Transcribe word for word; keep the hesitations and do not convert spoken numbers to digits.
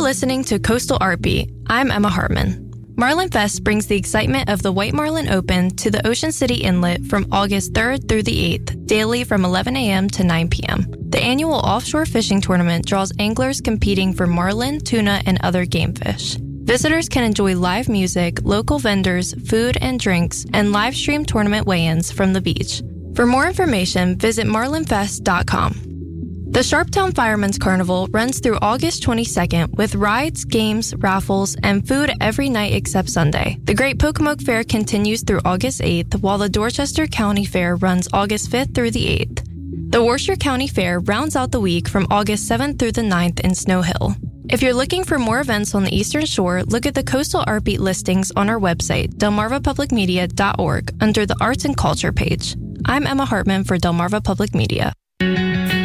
listening to Coastal Art Beat. I'm Emma Hartman. Marlin Fest brings the excitement of the White Marlin Open to the Ocean City Inlet from August third through the eighth, daily from eleven a.m. to nine p.m. The annual offshore fishing tournament draws anglers competing for marlin, tuna, and other game fish. Visitors can enjoy live music, local vendors, food and drinks, and live stream tournament weigh-ins from the beach. For more information, visit marlin fest dot com. The Sharptown Firemen's Carnival runs through August twenty-second with rides, games, raffles, and food every night except Sunday. The Great Pocomoke Fair continues through August eighth, while the Dorchester County Fair runs August fifth through the eighth. The Worcester County Fair rounds out the week from August seventh through the ninth in Snow Hill. If you're looking for more events on the Eastern Shore, look at the Coastal Art Beat listings on our website, delmarva public media dot org, under the Arts and Culture page. I'm Emma Hartman for Delmarva Public Media.